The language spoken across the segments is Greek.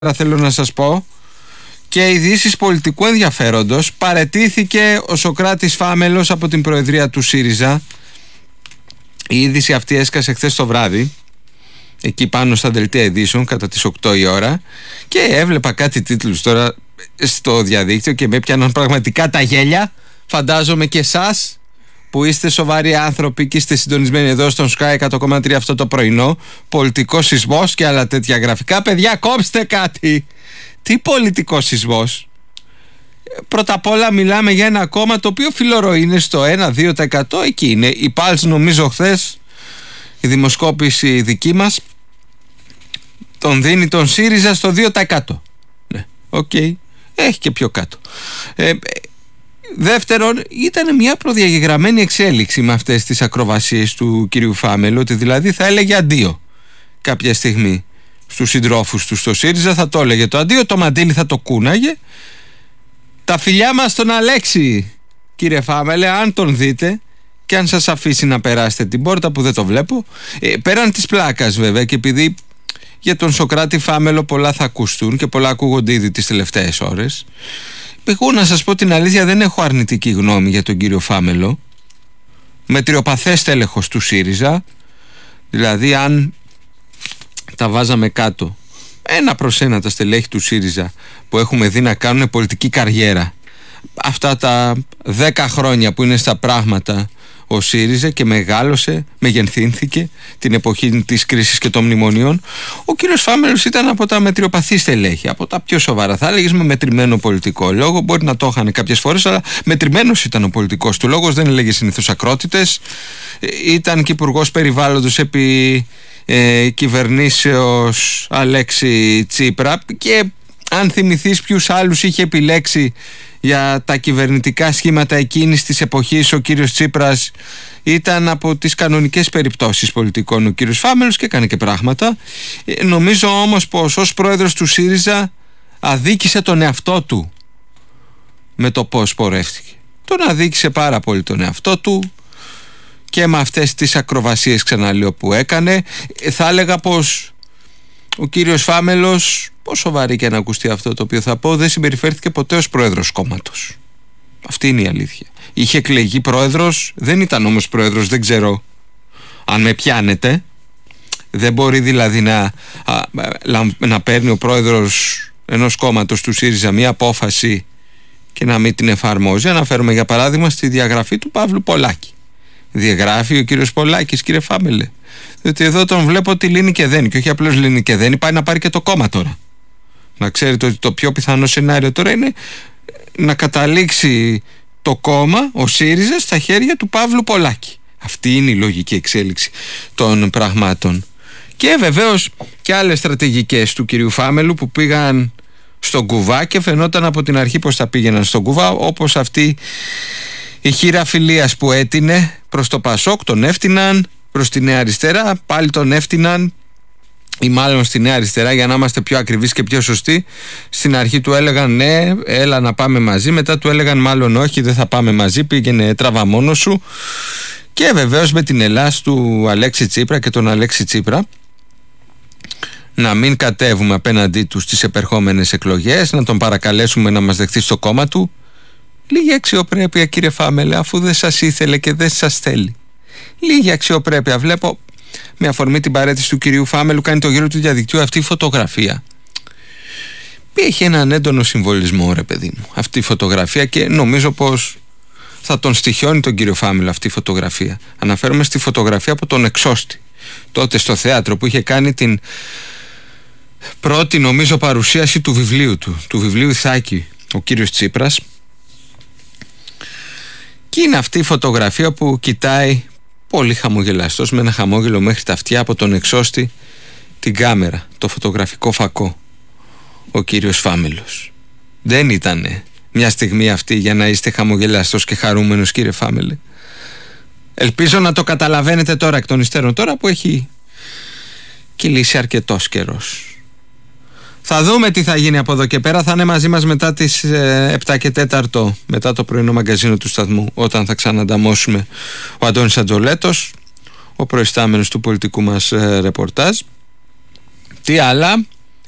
θέλω να σας πω, και ειδήσεις πολιτικού ενδιαφέροντος. Παραιτήθηκε ο Σωκράτης Φάμελος από την προεδρία του ΣΥΡΙΖΑ. Η είδηση αυτή έσκασε χθες το βράδυ, εκεί πάνω στα δελτία ειδήσεων κατά τις 8 η ώρα, και έβλεπα κάτι τίτλους τώρα στο διαδίκτυο και με έπιαναν πραγματικά τα γέλια. Φαντάζομαι και εσάς που είστε σοβαροί άνθρωποι και είστε συντονισμένοι εδώ στον Sky 100,3 αυτό το πρωινό. Πολιτικός σεισμός και άλλα τέτοια γραφικά. Παιδιά, κόψτε κάτι. Τι πολιτικός σεισμός? Πρώτα απ' όλα μιλάμε για ένα κόμμα το οποίο φιλορροεί, είναι στο 1-2%. Εκεί είναι. Η Πάλς, νομίζω χθες, η δημοσκόπηση δική μας, τον δίνει τον ΣΥΡΙΖΑ στο 2%. Ναι, οκ. Έχει και πιο κάτω. Δεύτερον, ήταν μια προδιαγεγραμμένη εξέλιξη με αυτές τις ακροβασίες του κυρίου Φάμελου, ότι δηλαδή θα έλεγε αντίο κάποια στιγμή στους συντρόφους του στο ΣΥΡΙΖΑ, θα το έλεγε το αντίο, το μαντίλι θα το κούναγε. Τα φιλιά μας στον Αλέξη, κύριε Φάμελε, αν τον δείτε και αν σας αφήσει να περάσετε την πόρτα, που δεν το βλέπω, πέραν της πλάκας βέβαια, και επειδή για τον Σωκράτη Φάμελο πολλά θα ακουστούν και πολλά ακούγονται ήδη τις τελευταίες ώρες, εγώ να σας πω την αλήθεια, δεν έχω αρνητική γνώμη για τον κύριο Φάμελο. Μετριοπαθές τέλεχος του ΣΥΡΙΖΑ, δηλαδή αν τα βάζαμε κάτω 1-1 τα στελέχη του ΣΥΡΙΖΑ που έχουμε δει να κάνουν πολιτική καριέρα αυτά τα 10 χρόνια που είναι στα πράγματα ο ΣΥΡΙΖΑ και μεγάλωσε, μεγενθύνθηκε την εποχή της κρίσης και των μνημονίων, ο κύριος Φάμελος ήταν από τα μετριοπαθή στελέχη, από τα πιο σοβαρά, θα έλεγες, με μετρημένο πολιτικό λόγο. Μπορεί να το είχαν κάποιες φορές, αλλά μετρημένος ήταν ο πολιτικός του λόγος, δεν έλεγε συνήθως ακρότητες. Ήταν και υπουργός περιβάλλοντος επί κυβερνήσεως Αλέξη Τσίπρα, και αν θυμηθείς ποιους άλλους είχε επιλέξει για τα κυβερνητικά σχήματα εκείνης της εποχής ο κύριος Τσίπρας, ήταν από τις κανονικές περιπτώσεις πολιτικών ο κύριος Φάμελος και έκανε και πράγματα. Νομίζω όμως πως ως πρόεδρος του ΣΥΡΙΖΑ αδίκησε τον εαυτό του με το πώς πορεύτηκε. Τον αδίκησε πάρα πολύ τον εαυτό του και με αυτές τις ακροβασίες, ξαναλέω, που έκανε. Θα έλεγα πως ο κύριος Φάμελος, πόσο βαρύ και να ακουστεί αυτό το οποίο θα πω, δεν συμπεριφέρθηκε ποτέ ως πρόεδρος κόμματος. Αυτή είναι η αλήθεια. Είχε εκλεγεί πρόεδρος, δεν ήταν όμως πρόεδρος, δεν ξέρω αν με πιάνετε. Δεν μπορεί δηλαδή να παίρνει ο πρόεδρος ενός κόμματος του ΣΥΡΙΖΑ μια απόφαση και να μην την εφαρμόζει. Αναφέρομαι για παράδειγμα στη διαγραφή του Παύλου Πολάκη. Διαγράφει ο κύριος Πολάκης, κύριε Φάμελε? Διότι εδώ τον βλέπω ότι λύνει και δένει, και όχι απλώς λύνει και δένει, πάει να πάρει και το κόμμα τώρα. Να ξέρετε ότι το πιο πιθανό σενάριο τώρα είναι να καταλήξει το κόμμα, ο ΣΥΡΙΖΑ, στα χέρια του Παύλου Πολάκη. Αυτή είναι η λογική εξέλιξη των πραγμάτων. Και βεβαίως και άλλες στρατηγικές του κυρίου Φάμελου που πήγαν στον κουβά και φαινόταν από την αρχή πως θα πήγαιναν στον κουβά, όπως αυτή η χείρα φιλίας που έτεινε προς το Πασόκ, τον έφτυναν, προς τη Νέα Αριστερά πάλι τον έφτυναν, ή μάλλον στη Νέα Αριστερά, για να είμαστε πιο ακριβείς και πιο σωστοί. Στην αρχή του έλεγαν ναι, έλα να πάμε μαζί, μετά του έλεγαν μάλλον όχι, δεν θα πάμε μαζί, πήγαινε τραβά μόνος σου. Και βεβαίως με την Ελλάς του Αλέξη Τσίπρα και τον Αλέξη Τσίπρα να μην κατέβουμε απέναντί του στις επερχόμενες εκλογές, να τον παρακαλέσουμε να μας δεχτεί στο κόμμα του. Λίγη αξιοπρέπεια, κύριε Φάμελε, αφού δεν σας ήθελε και δεν σας θέλει. Λίγη αξιοπρέπεια. Βλέπω με αφορμή την παρέτηση του κυρίου Φάμελου, κάνει το γύρο του διαδικτύου αυτή η φωτογραφία. Έχει έναν έντονο συμβολισμό, ρε παιδί μου, αυτή η φωτογραφία, και νομίζω πως θα τον στοιχιώνει τον κύριο Φάμελο αυτή η φωτογραφία. Αναφέρομαι στη φωτογραφία από τον Εξώστη, τότε στο θέατρο, που είχε κάνει την πρώτη, νομίζω, παρουσίαση του βιβλίου του βιβλίου Ιθάκη, ο κύριος Τσίπρας. Και είναι αυτή η φωτογραφία που κοιτάει πολύ χαμογελαστός, με ένα χαμόγελο μέχρι τα αυτιά, από τον Εξώστη την κάμερα, το φωτογραφικό φακό, ο κύριος Φάμελος. Δεν ήτανε μια στιγμή αυτή για να είστε χαμογελαστός και χαρούμενος, κύριε Φάμελε. Ελπίζω να το καταλαβαίνετε τώρα εκ των υστέρων, τώρα που έχει κυλήσει αρκετός καιρός. Θα δούμε τι θα γίνει από εδώ και πέρα. Θα είναι μαζί μας μετά τις 7 και 4, μετά το πρωινό μαγκαζίνο του σταθμού, όταν θα ξανανταμώσουμε ο Αντώνης Αντζολέτος, ο προϊστάμενος του πολιτικού μας ρεπορτάζ. Τι άλλα?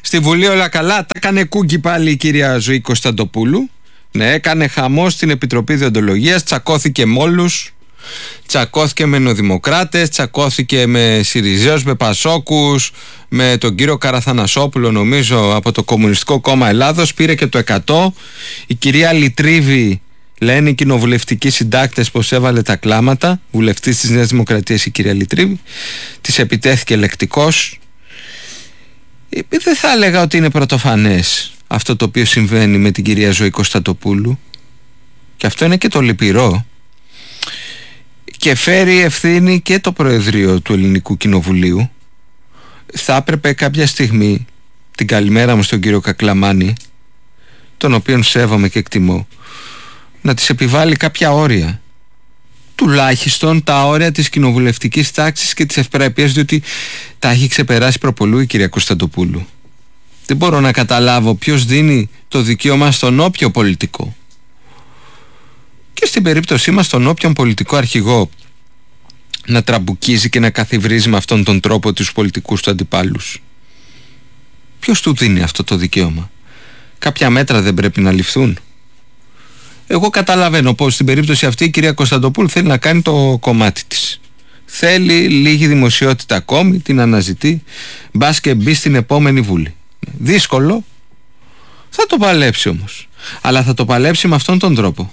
Στη Βουλή όλα καλά. Τα έκανε κούκι πάλι η κυρία Ζωή Κωνσταντοπούλου. Ναι, έκανε χαμό στην Επιτροπή Διοντολογίας. Τσακώθηκε με όλους. Τσακώθηκε με νεοδημοκράτες. Τσακώθηκε με Συριζέους, με Πασόκους, με τον κύριο Καραθανασόπουλο, νομίζω, από το Κομμουνιστικό Κόμμα Ελλάδος. Πήρε και το 100. Η κυρία Λιτρίβη, λένε οι κοινοβουλευτικοί συντάκτες, πως έβαλε τα κλάματα. Βουλευτής της Νέας Δημοκρατίας η κυρία Λιτρίβη. Της επιτέθηκε λεκτικός. Δεν θα έλεγα ότι είναι πρωτοφανές αυτό το οποίο συμβαίνει με την κυρία Ζωή Κωνσταντοπούλου, και αυτό είναι και το λυπηρό, και φέρει ευθύνη και το Προεδρείο του Ελληνικού Κοινοβουλίου. Θα έπρεπε κάποια στιγμή, την καλημέρα μου στον κύριο Κακλαμάνη, τον οποίον σέβομαι και εκτιμώ, να της επιβάλλει κάποια όρια, τουλάχιστον τα όρια της κοινοβουλευτικής τάξης και της ευπρέπειας, διότι τα έχει ξεπεράσει προπολού η κυρία Κωνσταντοπούλου. Δεν μπορώ να καταλάβω ποιος δίνει το δικαίωμα στον όποιο πολιτικό, και στην περίπτωσή μας τον όποιον πολιτικό αρχηγό, να τραμπουκίζει και να καθιβρίζει με αυτόν τον τρόπο τους πολιτικούς του αντιπάλους. Ποιος του δίνει αυτό το δικαίωμα? Κάποια μέτρα δεν πρέπει να ληφθούν? Εγώ καταλαβαίνω πως στην περίπτωση αυτή η κυρία Κωνσταντοπούλου θέλει να κάνει το κομμάτι της. Θέλει λίγη δημοσιότητα ακόμη, την αναζητεί, μπας και μπει στην επόμενη Βουλή. Δύσκολο, θα το παλέψει όμως. Αλλά θα το παλέψει με αυτόν τον τρόπο.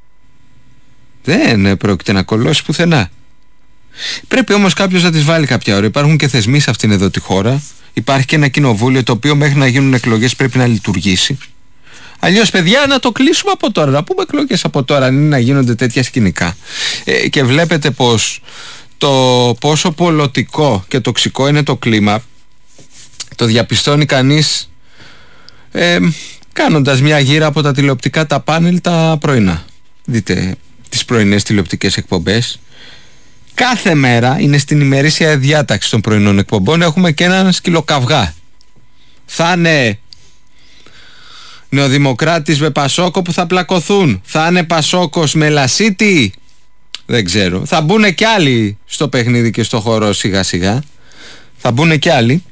Δεν πρόκειται να κολλώσει πουθενά. Πρέπει όμως κάποιος να της βάλει κάποια ώρα. Υπάρχουν και θεσμοί σε αυτήν εδώ τη χώρα. Υπάρχει και ένα κοινοβούλιο το οποίο μέχρι να γίνουν εκλογές πρέπει να λειτουργήσει. Αλλιώς, παιδιά, να το κλείσουμε από τώρα. Να πούμε εκλογές από τώρα, αν είναι να γίνονται τέτοια σκηνικά. Και βλέπετε πως το πόσο πολιτικό και τοξικό είναι το κλίμα το διαπιστώνει κανείς κάνοντας μια γύρα από τα τηλεοπτικά τα πάνελ τα πρωινά. Δείτε τις πρωινές τηλεοπτικές εκπομπές. Κάθε μέρα είναι στην ημερήσια διάταξη των πρωινών εκπομπών. Έχουμε και έναν σκυλοκαυγά. Θα είναι νεοδημοκράτης με Πασόκο που θα πλακωθούν. Θα είναι Πασόκος με Λασίτη. Δεν ξέρω. Θα μπουν και άλλοι στο παιχνίδι και στο χώρο σιγά σιγά. Θα μπουν και άλλοι.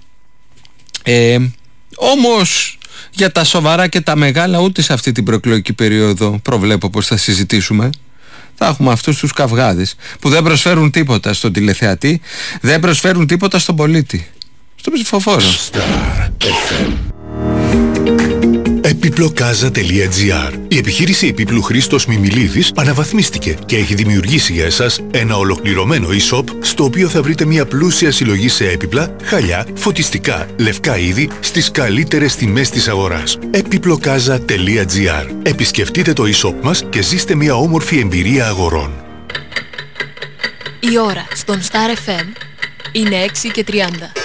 Όμως για τα σοβαρά και τα μεγάλα ούτε σε αυτή την προεκλογική περίοδο προβλέπω πως θα συζητήσουμε. Θα έχουμε αυτούς τους καυγάδες που δεν προσφέρουν τίποτα στον τηλεθεατή, δεν προσφέρουν τίποτα στον πολίτη, στον ψηφοφόρο. Επιπλοκάζα.gr. Η επιχείρηση επίπλου Χρήστος Μιμιλίδης αναβαθμίστηκε και έχει δημιουργήσει για εσάς ένα ολοκληρωμένο e-shop στο οποίο θα βρείτε μια πλούσια συλλογή σε έπιπλα, χαλιά, φωτιστικά, λευκά είδη στις καλύτερες τιμές της αγοράς. Επιπλοκάζα.gr. Επισκεφτείτε το e-shop μας και ζήστε μια όμορφη εμπειρία αγορών. Η ώρα στον Star FM είναι 6:30.